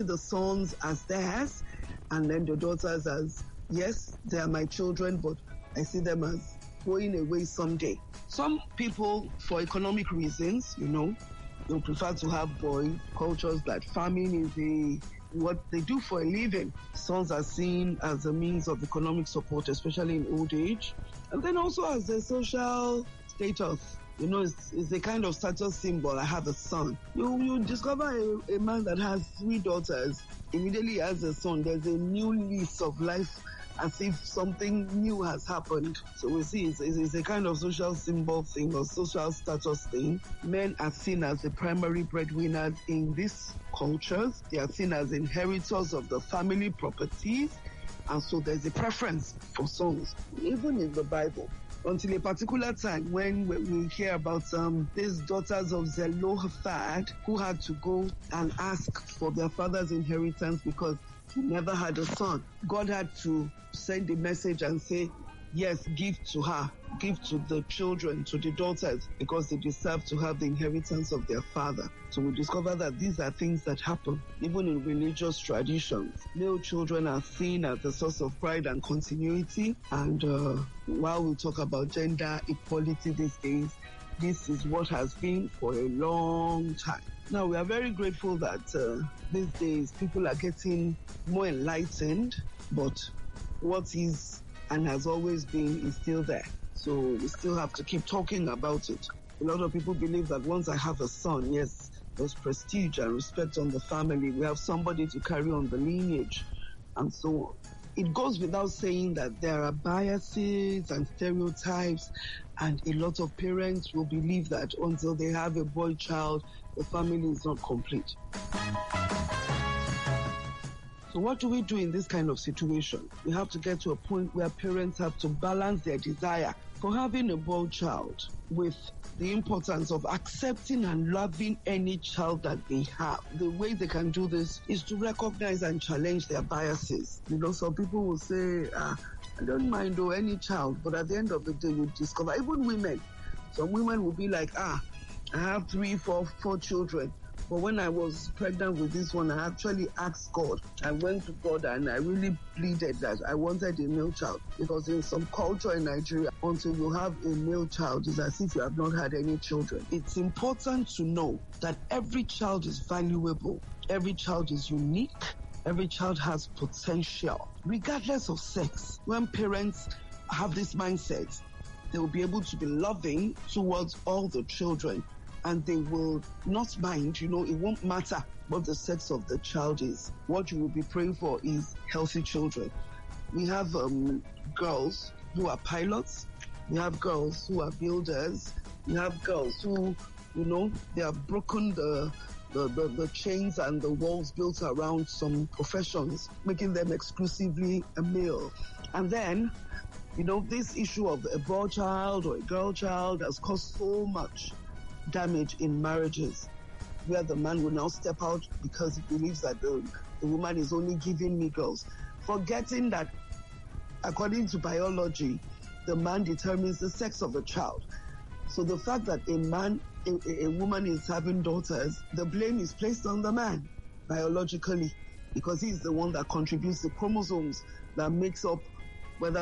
the sons as theirs, and then the daughters as, yes, they are my children, but I see them as going away someday. Some people, for economic reasons, they prefer to have boys. Cultures that farming is what they do for a living. Sons are seen as a means of economic support, especially in old age. And then also as a social status. It's a kind of status symbol. I have a son. You discover a man that has 3 daughters, immediately has a son. There's a new lease of life, as if something new has happened. So we see it's a kind of social symbol thing or social status thing. Men are seen as the primary breadwinners in these cultures. They are seen as inheritors of the family properties. And so there's a preference for sons, even in the Bible. Until a particular time when we hear about these daughters of Zelophehad who had to go and ask for their father's inheritance because he never had a son. God had to send a message and say, yes, give to her, give to the children, to the daughters, because they deserve to have the inheritance of their father. So we discover that these are things that happen even in religious traditions. Male children are seen as a source of pride and continuity. And while we talk about gender equality these days, this is what has been for a long time. Now, we are very grateful that these days people are getting more enlightened, but what is and has always been is still there. So we still have to keep talking about it. A lot of people believe that once I have a son, yes, there's prestige and respect on the family. We have somebody to carry on the lineage and so on. It goes without saying that there are biases and stereotypes, and a lot of parents will believe that until they have a boy child, the family is not complete. So what do we do in this kind of situation? We have to get to a point where parents have to balance their desire for having a boy child with the importance of accepting and loving any child that they have. The way they can do this is to recognize and challenge their biases. Some people will say, I don't mind any child, but at the end of the day, you discover, even women, some women will be like, I have 3, 4 children. But when I was pregnant with this one, I actually asked God. I went to God and I really pleaded that I wanted a male child. Because in some culture in Nigeria, until you have a male child, it's as if you have not had any children. It's important to know that every child is valuable. Every child is unique. Every child has potential, regardless of sex. When parents have this mindset, they will be able to be loving towards all the children. And they will not mind, it won't matter what the sex of the child is. What you will be praying for is healthy children. We have girls who are pilots. We have girls who are builders. We have girls who, they have broken the chains and the walls built around some professions, making them exclusively a male. And then, this issue of a boy child or a girl child has caused so much damage in marriages, where the man will now step out because he believes that the woman is only giving me girls, forgetting that according to biology, the man determines the sex of the child. So the fact that a woman is having daughters, the blame is placed on the man biologically, because he's the one that contributes the chromosomes that makes up whether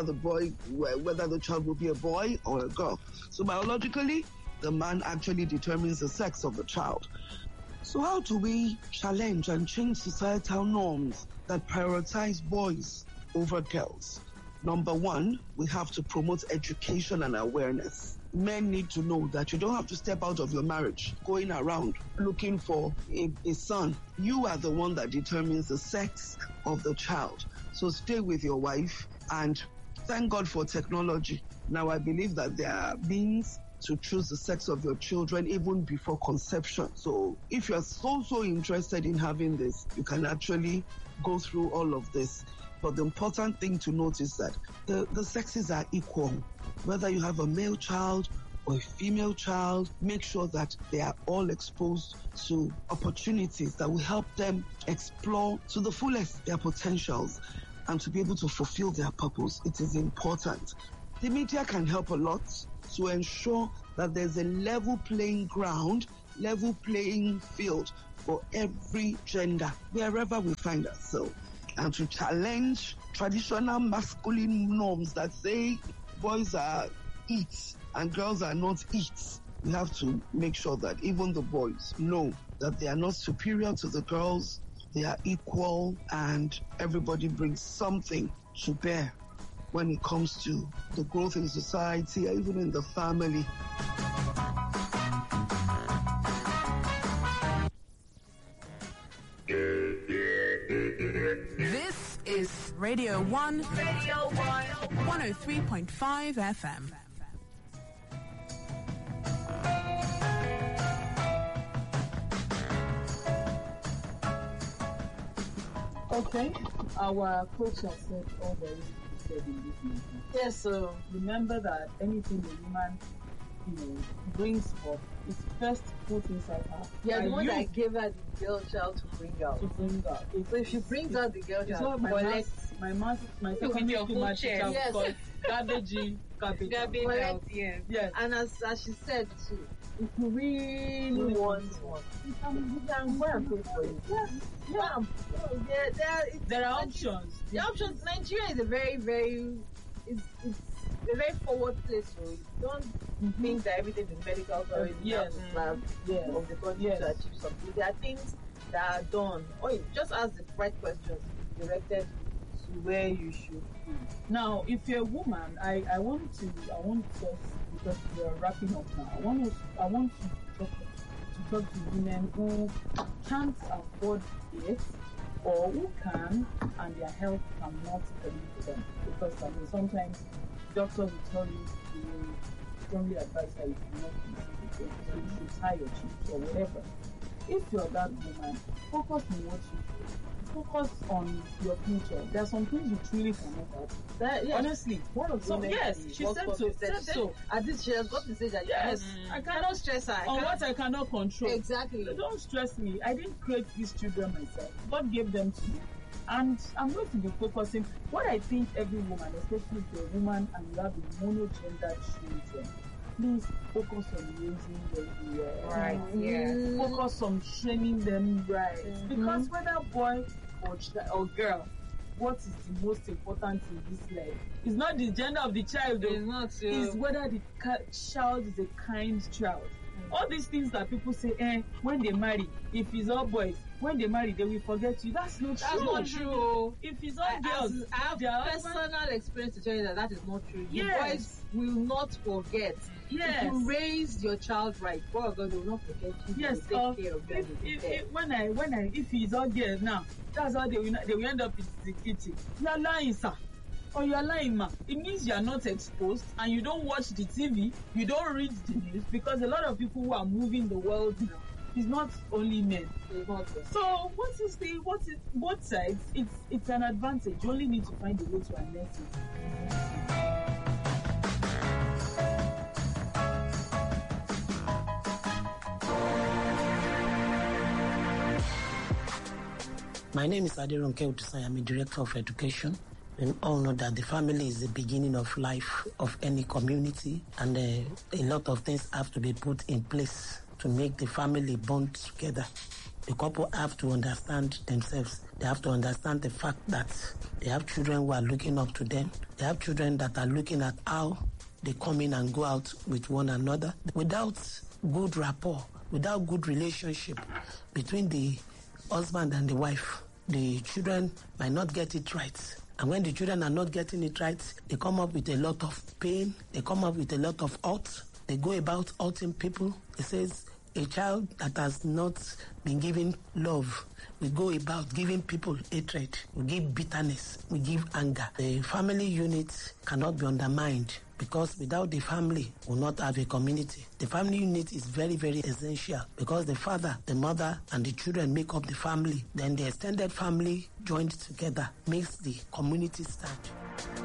the child will be a boy or a girl. So biologically, the man actually determines the sex of the child. So how do we challenge and change societal norms that prioritize boys over girls? Number 1, we have to promote education and awareness. Men need to know that you don't have to step out of your marriage going around looking for a son. You are the one that determines the sex of the child. So stay with your wife, and thank God for technology. Now I believe that there are means to choose the sex of your children even before conception. So if you're so interested in having this, you can actually go through all of this. But the important thing to note is that the sexes are equal. Whether you have a male child or a female child, make sure that they are all exposed to opportunities that will help them explore to the fullest their potentials and to be able to fulfill their purpose. It is important. The media can help a lot to ensure that there's a level playing ground, level playing field for every gender, wherever we find ourselves, and to challenge traditional masculine norms that say boys are it and girls are not it. We have to make sure that even the boys know that they are not superior to the girls, they are equal, and everybody brings something to bear when it comes to the growth in society, even in the family. This is Radio 1, 103.5 FM. Okay, our coach has said all there is to be said in this meeting. Yes, so remember that anything a woman, brings forth is first put inside her. Yeah, the one that gave her the girl child to bring out. So if she brings out the girl child, my secondary school math teacher was called garbage out. Yes. And as she said too, if you really want one, you can go and pay for it. Yeah. There are options. The options. Nigeria is a very, very, it's a very forward place. So you don't think that everything is medical or of the country to achieve something. There are things that are done. Just ask the right questions directed to where you should be. Now, if you're a woman, I want to because we're wrapping up now. I want to talk to women who can't afford it, or who can and their health cannot permit them. Because sometimes doctors will tell you to strongly advise that you cannot so you should tie your cheeks or whatever. If you're that woman, focus on what you do. Focus on your future. There are some things you truly cannot have. Honestly, she said so. At this, she has got to say that I cannot stress her on what I cannot control. Exactly. Don't stress me. I didn't create these children myself. God gave them to me. And I'm going to be focusing. What I think every woman, especially if you're a woman and you have a monogender children, please focus on raising them right. Focus on training them right. Because whether boy or girl, what is the most important in this life? It's not the gender of the child, it's whether the child is a kind child. All these things that people say, when they marry, if it's all boys, when they marry, they will forget you. That's not true. If it's all girls, I have personal experience to tell you that is not true. Yes. The boys will not forget. Yes. If you raise your child right, God will not forget you. Yes. Take care of them. If it's all girls now, that's how they will end up in the kitchen. You are lying, sir. Or you are lying, ma. It means you are not exposed and you don't watch the TV, you don't read the news, because a lot of people who are moving the world now, it's not only men. So what is both sides? It's an advantage. You only need to find a way to harness it. My name is Aderonke Utusai. I'm a director of education. We all know that the family is the beginning of life of any community, and a lot of things have to be put in place to make the family bond together. The couple have to understand themselves. They have to understand the fact that they have children who are looking up to them. They have children that are looking at how they come in and go out with one another. Without good rapport, without good relationship between the husband and the wife, the children might not get it right. And when the children are not getting it right, they come up with a lot of pain. They come up with a lot of hurt. They go about hurting people. It says a child that has not been given love we go about giving people hatred. We give bitterness. We give anger. The family unit cannot be undermined, because without the family, we'll not have a community. The family unit is very, very essential, because the father, the mother, and the children make up the family. Then the extended family joined together makes the community stand.